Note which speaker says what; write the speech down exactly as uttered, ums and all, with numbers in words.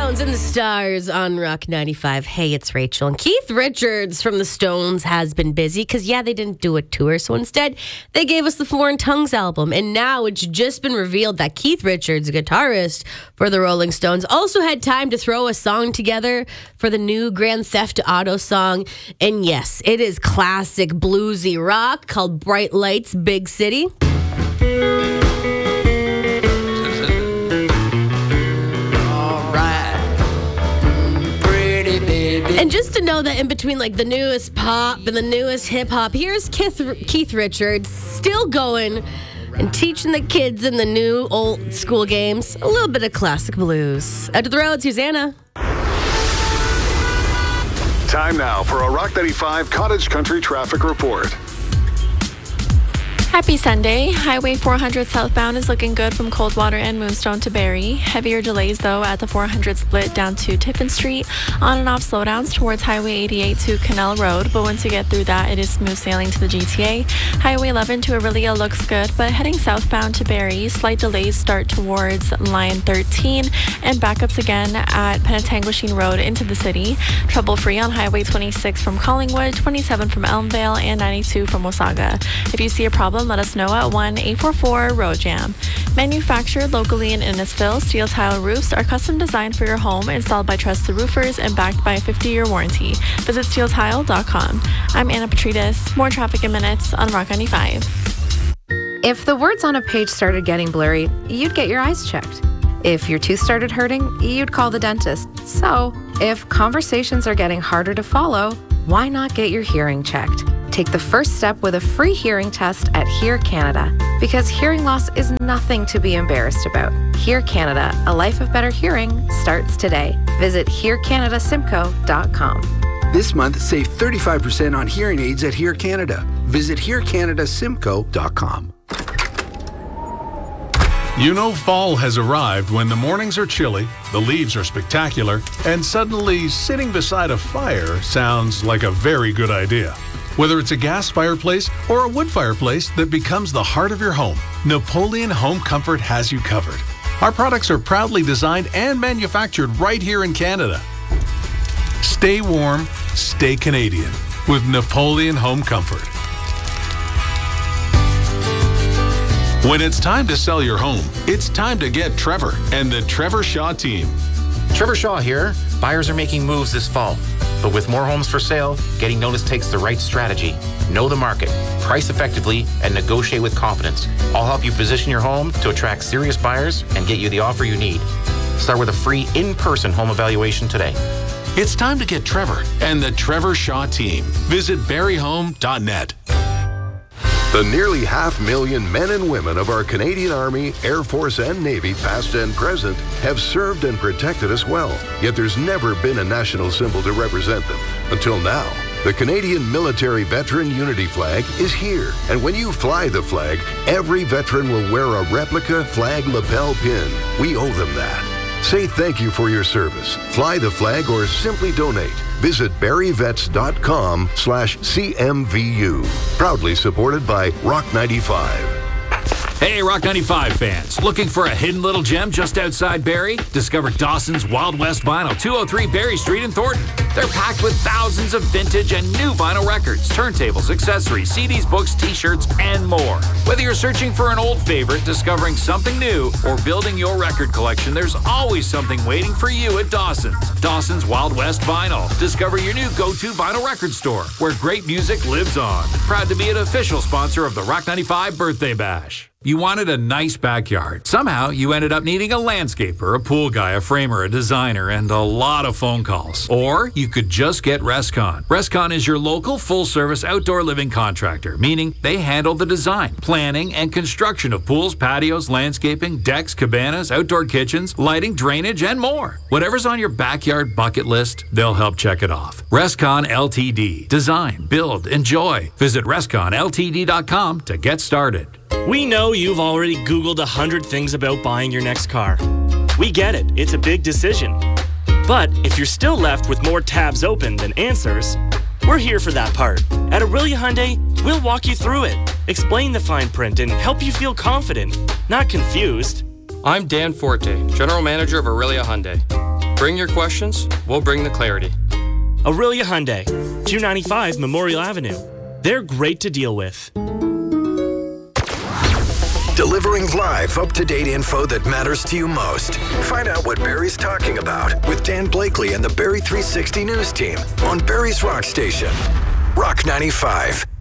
Speaker 1: Stones and the Stars on Rock ninety-five. Hey, it's Rachel. And Keith Richards from the Stones has been busy because, yeah, they didn't do a tour. So instead, they gave us the Foreign Tongues album. And now it's just been revealed that Keith Richards, guitarist for the Rolling Stones, also had time to throw a song together for the new Grand Theft Auto song. And yes, it is classic bluesy rock called Bright Lights, Big City. And just to know that in between like the newest pop and the newest hip hop, here's Keith, Keith Richards still going and teaching the kids in the new old school games a little bit of classic blues. Out to the road, Susanna.
Speaker 2: Time now for a Rock ninety-five Cottage Country Traffic Report.
Speaker 3: Happy Sunday. Highway four hundred southbound is looking good from Coldwater and Moonstone to Barrie. Heavier delays, though, at the four hundred split down to Tiffin Street. On and off slowdowns towards Highway eighty-eight to Canal Road, but once you get through that, it is smooth sailing to the G T A. Highway eleven to Orillia looks good, but heading southbound to Barrie, slight delays start towards Line thirteen and backups again at Penetanguishene Road into the city. Trouble-free on Highway twenty-six from Collingwood, twenty-seven from Elmvale, and ninety-two from Wasaga. If you see a problem, let us know at one eight four four road jam. Manufactured locally in Innisfil, steel tile roofs are custom designed for your home, installed by trusted roofers, and backed by a fifty-year warranty. Visit steel tile dot com. I'm Anna Petrides. More traffic in minutes on Rock ninety-five.
Speaker 4: If the words on a page started getting blurry, you'd get your eyes checked. If your tooth started hurting, you'd call the dentist. So, if conversations are getting harder to follow, why not get your hearing checked? Take the first step with a free hearing test at Hear Canada, because hearing loss is nothing to be embarrassed about. Hear Canada, a life of better hearing, starts today. Visit hear canada simco dot com.
Speaker 5: This month, save thirty-five percent on hearing aids at Hear Canada. Visit hear canada simco dot com.
Speaker 2: You know fall has arrived when the mornings are chilly, the leaves are spectacular, and suddenly sitting beside a fire sounds like a very good idea. Whether it's a gas fireplace or a wood fireplace that becomes the heart of your home, Napoleon Home Comfort has you covered. Our products are proudly designed and manufactured right here in Canada. Stay warm, stay Canadian with Napoleon Home Comfort. When it's time to sell your home, it's time to get Trevor and the Trevor Shaw team.
Speaker 6: Trevor Shaw here. Buyers are making moves this fall. But with more homes for sale, getting noticed takes the right strategy. Know the market, price effectively, and negotiate with confidence. I'll help you position your home to attract serious buyers and get you the offer you need. Start with a free in-person home evaluation today.
Speaker 2: It's time to get Trevor and the Trevor Shaw team. Visit barrie home dot net.
Speaker 7: The nearly half million men and women of our Canadian Army, Air Force, and Navy, past and present, have served and protected us well. Yet there's never been a national symbol to represent them. Until now. The Canadian Military Veteran Unity Flag is here. And when you fly the flag, every veteran will wear a replica flag lapel pin. We owe them that. Say thank you for your service. Fly the flag or simply donate. Visit barrie vets dot com slash C M V U. Proudly supported by Rock ninety-five.
Speaker 8: Hey, Rock ninety-five fans. Looking for a hidden little gem just outside Barrie? Discover Dawson's Wild West Vinyl, two oh three Barrie Street in Thornton. They're packed with thousands of vintage and new vinyl records, turntables, accessories, C Ds, books, t-shirts, and more. Whether you're searching for an old favorite, discovering something new, or building your record collection, there's always something waiting for you at Dawson's. Dawson's Wild West Vinyl. Discover your new go-to vinyl record store, where great music lives on. Proud to be an official sponsor of the Rock ninety-five Birthday Bash. You wanted a nice backyard. Somehow, you ended up needing a landscaper, a pool guy, a framer, a designer, and a lot of phone calls. Or you could just get Rescon. Rescon is your local full-service outdoor living contractor, meaning they handle the design, planning, and construction of pools, patios, landscaping, decks, cabanas, outdoor kitchens, lighting, drainage, and more. Whatever's on your backyard bucket list, they'll help check it off. Rescon L T D. Design, build, enjoy. Visit rescon l t d dot com to get started.
Speaker 9: We know you've already Googled a hundred things about buying your next car. We get it, it's a big decision. But if you're still left with more tabs open than answers, we're here for that part. At Orillia Hyundai, we'll walk you through it, explain the fine print, and help you feel confident, not confused.
Speaker 10: I'm Dan Forte, General Manager of Orillia Hyundai. Bring your questions, we'll bring the clarity.
Speaker 9: Aurelia Hyundai, two ninety-five Memorial Avenue. They're great to deal with.
Speaker 11: Delivering live, up-to-date info that matters to you most. Find out what Barry's talking about with Dan Blakely and the Barry three sixty News team on Barry's Rock Station. Rock ninety-five.